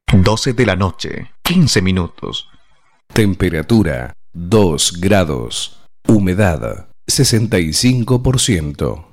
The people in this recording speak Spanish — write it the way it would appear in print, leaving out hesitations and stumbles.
12 de la noche, 15 minutos. Temperatura 2 grados. Humedad 65%.